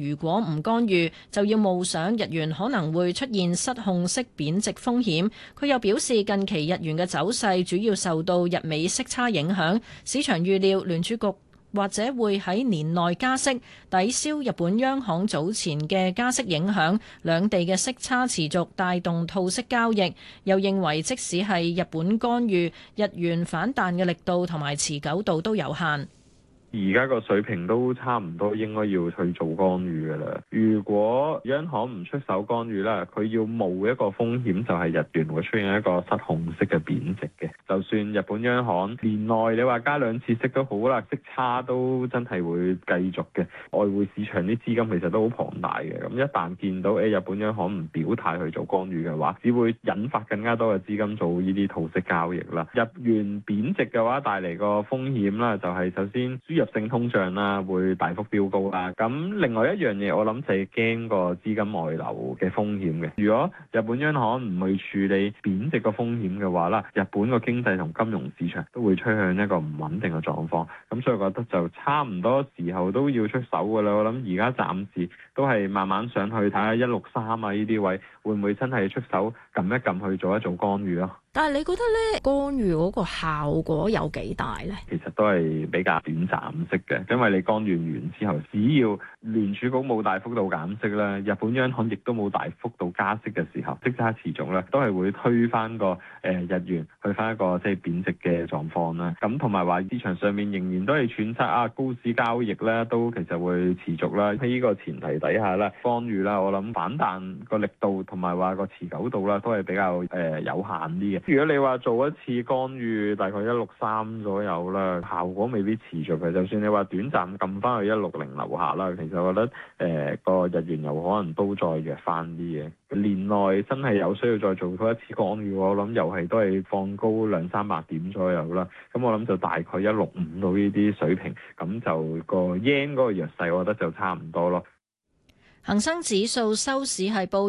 如果唔干預，就要冒上日元可能會出現失控式貶值風險。佢又表示，近期日元嘅走勢主要受到日美息差影響，市場預料聯儲局或者會喺年內加息，抵消日本央行早前嘅加息影響，兩地嘅息差持續帶動套息交易。又認為即使係日本干預，日元反彈嘅力度同埋持久度都有限。 而家個水平都差唔多，應該要去做干預㗎啦。如果央行唔出手干預啦，佢要冒一個風險，就係日元會出現一個失控式嘅貶值嘅。就算日本央行年內你話加兩次息都好啦，息差都真係會繼續嘅。外匯市場啲資金其實都好龐大嘅，咁一旦見到日本央行唔表態去做干預嘅話，只會引發更加多嘅資金做呢啲套息交易啦。日元貶值嘅話帶嚟個風險啦，就係首先輸入性通脹啦，會大幅飆高啦。咁另外一樣嘢，我諗就係驚個資金外流嘅風險嘅。如果日本央行唔去處理貶值個風險嘅話啦，日本個經濟同金融市場都會趨向一個唔穩定嘅狀況。咁所以我覺得就差唔多時候都要出手噶啦。我諗而家暫時都係慢慢上去睇下163啊呢啲位，會唔會真係出手撳一撳去做一做干預咯？ 但係你覺得咧，干預嗰個效果有幾大咧？ 其實都係比較短暫式嘅，因為你干預完之後，只要聯儲局冇大幅度減息啦，日本央行亦都冇大幅度加息嘅時候，息差持續咧，都係會推翻個日元去翻一個即係貶值嘅狀況啦。咁同埋話市場上面仍然都係揣測高市交易咧，都其實會持續啦。喺呢個前提底下啦，干預啦，我諗反彈個力度同埋話個持久度啦，都係比較有限啲嘅。如果你話做一次干預大概163左右啦，效果未必持續嘅。就算你話短暫撳翻去160樓下啦，其實我覺得個日元有可能都再弱翻啲嘅。年內真係有需要再做多一次干預，我諗又係都係放高200-300點左右啦。咁我諗就大概165到呢啲水平，咁就個 yen 嗰個弱勢，我覺得就差唔多咯。 恒生指數收市係報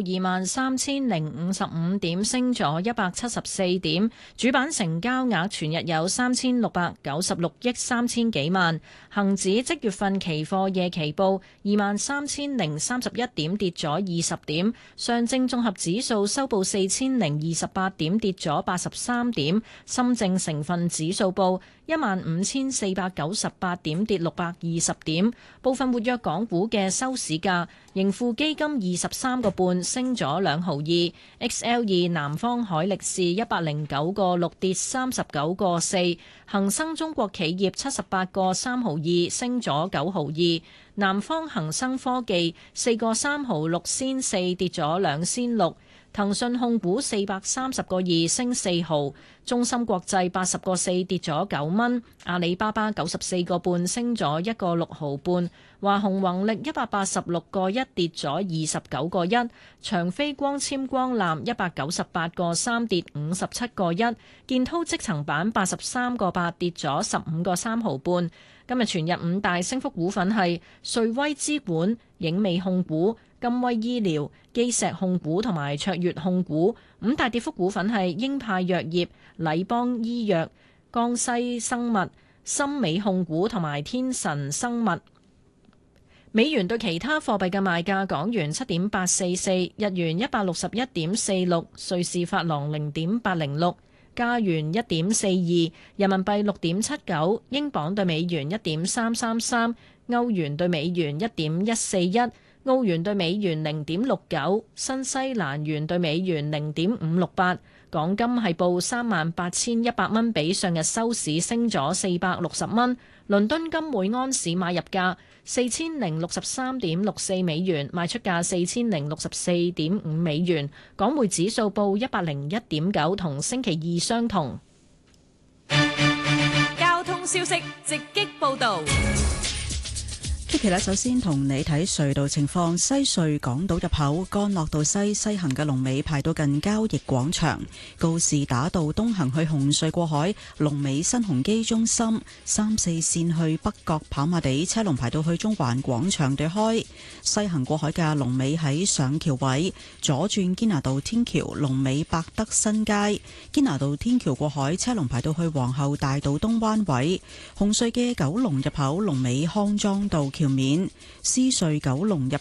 23,055點，升咗174點。主板成交額全日有3696億3000幾萬。恒指即月份期貨夜期報23,031點，跌咗20點。上證綜合指數收報4028點，跌咗83點。深證成分指數報15,498點，跌620點。部分活躍港股嘅收市價，盈富基金23個半升咗2毫2 ，XL2 南方海力士109個6跌39個4，恒生中國企業78個3毫2升咗9毫2，南方恒生科技4個3毫6仙4跌咗2仙6。騰訊控股430個2升4毫，中芯國際80個4跌咗9蚊，阿里巴巴94個半升咗1個6毫半，華虹宏力186個1跌咗29個1，長飛光纖光纜198個3跌57個1，建滔積層板83個8跌咗15個3毫半。今日全日五大升幅股份係瑞威資管、影美控股、金威醫療、基石控股同埋卓越控股。五大跌幅股份係英派藥業、禮邦醫藥、江西生物、森美控股同埋天神生物。美元對其他貨幣嘅賣價：港元7.844，日元161.46，瑞士法郎0.806。加元1.42，人民幣6.79，英鎊對美元1.333，歐元對美元1.141，澳元對美元0.69，新西蘭元對美元0.568。港金係報38,100蚊，比上日收市升咗460蚊。倫敦金每安士買入價4063.64美元，賣出價4064.5美元。港匯指數報101.9，同星期二相同。 交通消息直擊報道。 Kiki 啦，首先同你睇隧道情況。西隧港島入口干諾道西行嘅龍尾排到近交易廣場，告士打道東行去紅隧過海，龍尾新鴻基中心；3、4線去北角跑馬地車龍排到去中環廣場對開。西行過海嘅龍尾喺上橋位，左轉堅拿道天橋龍尾百德新街，堅拿道天橋過海車龍排到去皇后大道東灣位。紅隧嘅九龍入口龍尾康莊道橋面，獅隧九龍入